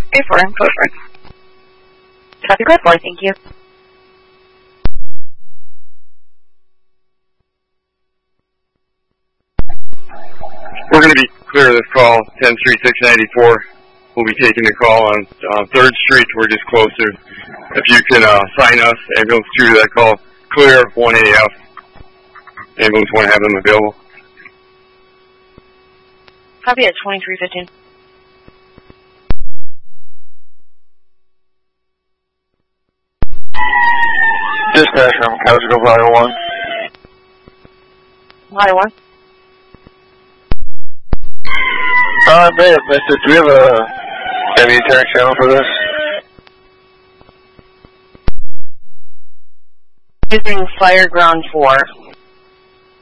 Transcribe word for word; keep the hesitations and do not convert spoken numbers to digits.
Go for it, go for it. Copy, go for it, thank you. We're going to be clear of this call, ten three six ninety-four. We'll be taking the call on uh, third Street. We're just closer. If you can uh, sign us, ambulance two to that call, clear one A F. Ambulance one, have them available. Copy at twenty-three fifteen. Dispatch from Calico Ohio one. Ohio one. Uh, I may have missed it. Do we have a heavy attack channel for this? Using Fire Ground four.